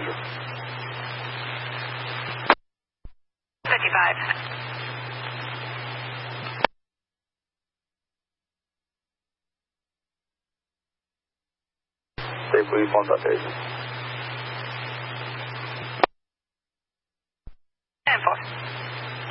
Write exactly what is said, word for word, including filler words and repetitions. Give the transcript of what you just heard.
Roger. fifty-five. Stay brief on rotation. ten four.